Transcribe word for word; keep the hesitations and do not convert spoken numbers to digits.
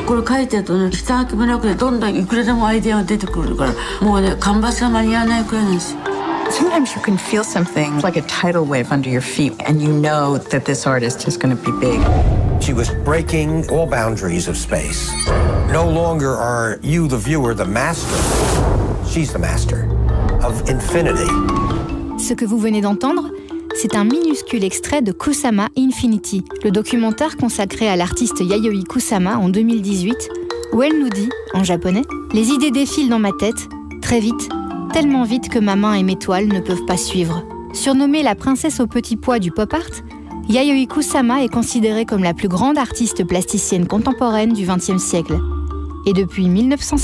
これ書いてるとね、下書きもなくてどんどんいくらでもアイデアが出てくるから、もうね、カンバスが間に合わないくらいなんですよ。 Sometimes you can feel something like a tidal wave under your feet, and you know that this artist is going to be big. She was breaking all boundaries of space. No longer are you, the viewer, the master. She's the master of infinity. Ce que vous venez d'entendre, c'est un minuscule extrait de Kusama Infinity, le documentaire consacré à l'artiste Yayoi Kusama en deux mille dix-huit, où elle nous dit, en japonais, « Les idées défilent dans ma tête, très vite, tellement vite que ma main et mes toiles ne peuvent pas suivre. » Surnommée la princesse au petit pois du pop art, Yayoi Kusama est considérée comme la plus grande artiste plasticienne contemporaine du vingtième siècle. Et depuis mille neuf cent